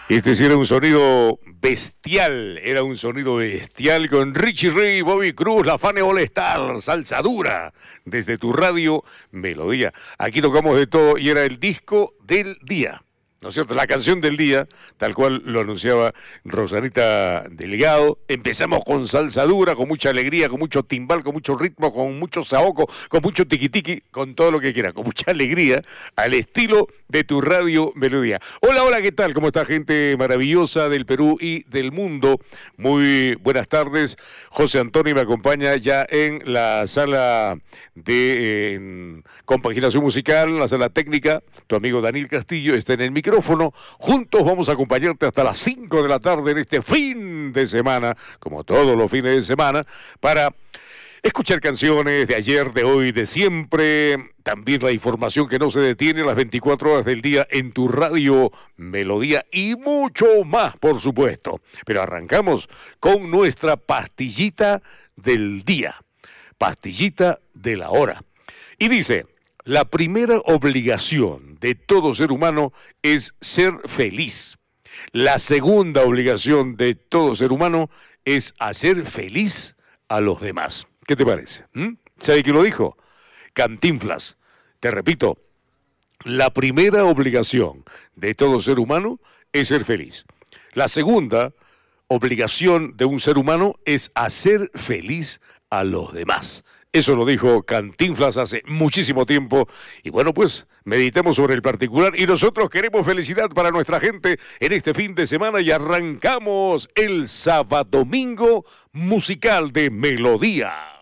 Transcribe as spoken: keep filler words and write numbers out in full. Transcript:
Este sí era un sonido bestial, era un sonido bestial con Richie Ray, Bobby Cruz, La Fane All Star, Salsa Dura, desde tu radio Melodía. Aquí tocamos de todo y era el disco del día, ¿no es cierto? La canción del día, tal cual lo anunciaba Rosanita Delgado. Empezamos con salsa dura, con mucha alegría, con mucho timbal, con mucho ritmo, con mucho saoco, con mucho tiquitiqui, con todo lo que quiera, con mucha alegría, al estilo de tu radio Melodía. Hola, hola, ¿qué tal? ¿Cómo está, gente maravillosa del Perú y del mundo? Muy buenas tardes. José Antonio me acompaña ya en la sala de eh, compaginación musical, la sala técnica. Tu amigo Daniel Castillo está en el micrófono. Juntos vamos a acompañarte hasta las cinco de la tarde en este fin de semana, como todos los fines de semana, para escuchar canciones de ayer, de hoy, de siempre. También la información que no se detiene las veinticuatro horas del día en tu radio Melodía y mucho más, por supuesto. Pero arrancamos con nuestra pastillita del día, pastillita de la hora. Y dice: la primera obligación de todo ser humano es ser feliz. La segunda obligación de todo ser humano es hacer feliz a los demás. ¿Qué te parece? ¿Mm? ¿Sabe quién lo dijo? Cantinflas. Te repito, la primera obligación de todo ser humano es ser feliz. La segunda obligación de un ser humano es hacer feliz a los demás. Eso lo dijo Cantinflas hace muchísimo tiempo. Y bueno, pues meditemos sobre el particular. Y nosotros queremos felicidad para nuestra gente en este fin de semana. Y arrancamos el sábado domingo musical de Melodía.